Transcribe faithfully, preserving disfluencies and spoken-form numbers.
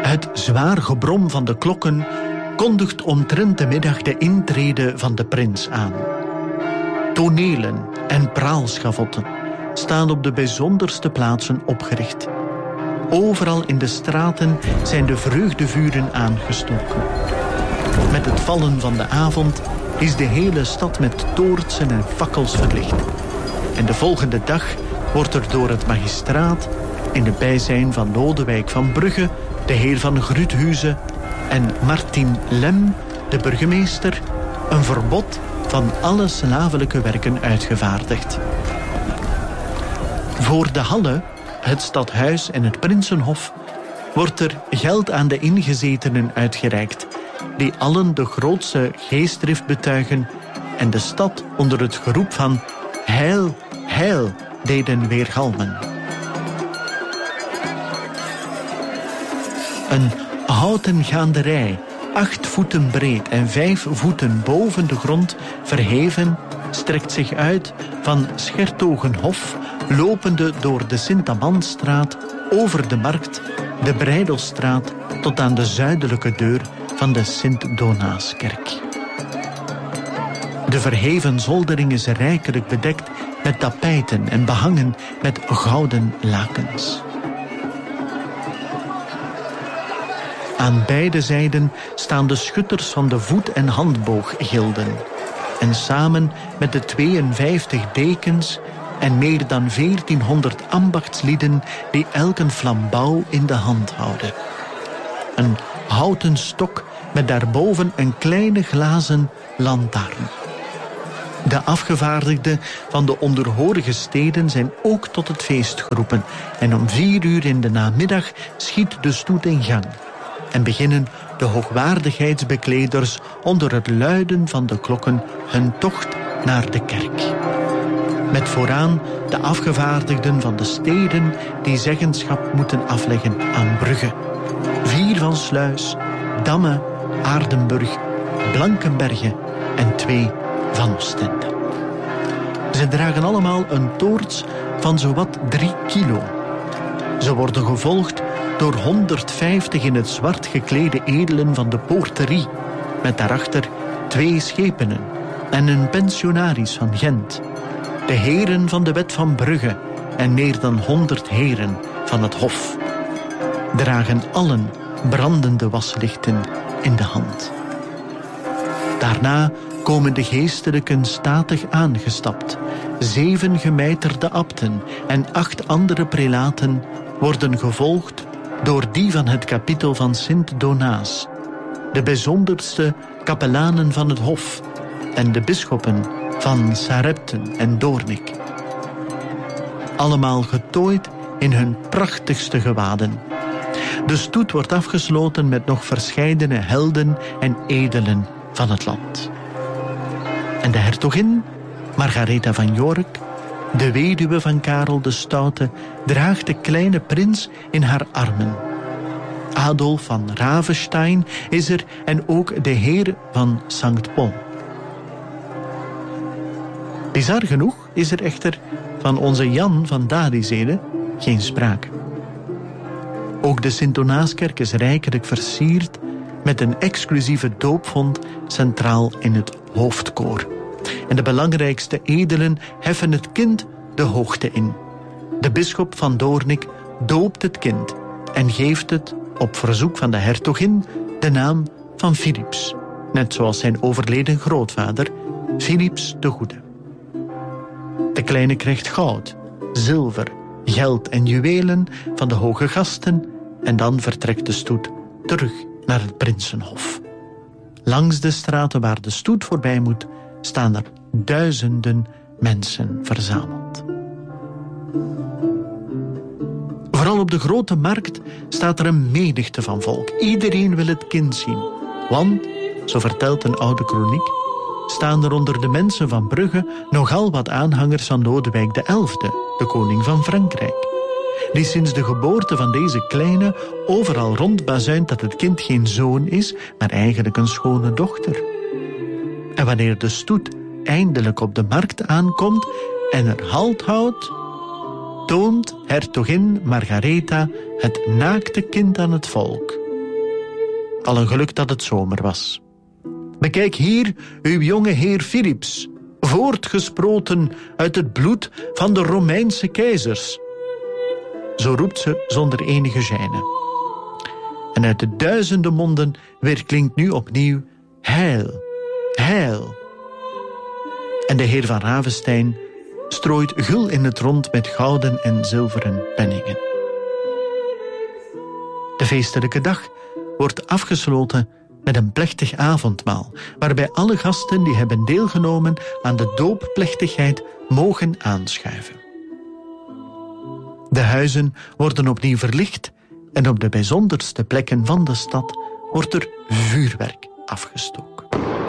Het zwaar gebrom van de klokken kondigt omtrent de middag de intrede van de prins aan. Tonelen en praalschavotten staan op de bijzonderste plaatsen opgericht. Overal in de straten zijn de vreugdevuren aangestoken. Met het vallen van de avond is de hele stad met toortsen en fakkels verlicht. En de volgende dag wordt er door het magistraat, in het bijzijn van Lodewijk van Brugge, de heer van Gruthuizen en Martin Lem, de burgemeester, een verbod van alle slavelijke werken uitgevaardigd. Voor de Halle, het stadhuis en het Prinsenhof wordt er geld aan de ingezetenen uitgereikt, die allen de grootste geestdrift betuigen en de stad onder het geroep van heil, heil deden weergalmen. Een houten gaanderij, acht voeten breed en vijf voeten boven de grond verheven, strekt zich uit van Schertogenhof, lopende door de Sint-Amandstraat, over de markt, de Breidelstraat, tot aan de zuidelijke deur van de Sint-Donaaskerk. De verheven zoldering is rijkelijk bedekt met tapijten en behangen met gouden lakens. Aan beide zijden staan de schutters van de voet- en handbooggilden. En samen met de tweeënvijftig dekens en meer dan veertienhonderd ambachtslieden die elk een flambouw in de hand houden. Een houten stok met daarboven een kleine glazen lantaarn. De afgevaardigden van de onderhorige steden zijn ook tot het feest geroepen en om vier uur in de namiddag schiet de stoet in gang en beginnen de hoogwaardigheidsbekleders onder het luiden van de klokken hun tocht naar de kerk. Met vooraan de afgevaardigden van de steden die zeggenschap moeten afleggen aan Brugge, vier van Sluis, Damme, Aardenburg, Blankenberge en twee van Ostende. Ze dragen allemaal een toorts van zowat drie kilo. Ze worden gevolgd door honderdvijftig in het zwart geklede edelen van de poorterie, met daarachter twee schepenen en een pensionaris van Gent, de heren van de wet van Brugge en meer dan honderd heren van het hof, dragen allen brandende waslichten in de hand. Daarna komen de geestelijken statig aangestapt. Zeven gemijterde abten en acht andere prelaten worden gevolgd door die van het kapittel van Sint-Donaas, de bijzonderste kapelanen van het hof en de bisschoppen van Sarepten en Doornik. Allemaal getooid in hun prachtigste gewaden. De stoet wordt afgesloten met nog verscheidene helden en edelen van het land. En de hertogin, Margaretha van York, de weduwe van Karel de Stoute, draagt de kleine prins in haar armen. Adolf van Ravenstein is er en ook de heer van Sankt Pol. Bizar genoeg is er echter van onze Jan van Dadizede geen sprake. Ook de Sint-Donaaskerk is rijkelijk versierd met een exclusieve doopvont centraal in het hoofdkoor. En de belangrijkste edelen heffen het kind de hoogte in. De bisschop van Doornik doopt het kind en geeft het op verzoek van de hertogin de naam van Philips, net zoals zijn overleden grootvader, Philips de Goede. De kleine krijgt goud, zilver, geld en juwelen van de hoge gasten en dan vertrekt de stoet terug naar het Prinsenhof. Langs de straten waar de stoet voorbij moet, staan er duizenden mensen verzameld. Vooral op de grote markt staat er een menigte van volk. Iedereen wil het kind zien. Want, zo vertelt een oude kroniek, staan er onder de mensen van Brugge nogal wat aanhangers van Lodewijk de Elfde, de koning van Frankrijk, die sinds de geboorte van deze kleine overal rondbazuint dat het kind geen zoon is, maar eigenlijk een schone dochter. En wanneer de stoet eindelijk op de markt aankomt en er halt houdt, toont hertogin Margaretha het naakte kind aan het volk, Al een geluk dat het zomer was. Bekijk hier uw jonge heer Philips, voortgesproten uit het bloed van de Romeinse keizers. Zo roept ze zonder enige gêne. En uit de duizenden monden weerklinkt nu opnieuw heil, heil. En de heer van Ravenstein strooit gul in het rond met gouden en zilveren penningen. De feestelijke dag wordt afgesloten met een plechtig avondmaal, waarbij alle gasten die hebben deelgenomen aan de doopplechtigheid mogen aanschuiven. De huizen worden opnieuw verlicht en op de bijzonderste plekken van de stad wordt er vuurwerk afgestoken.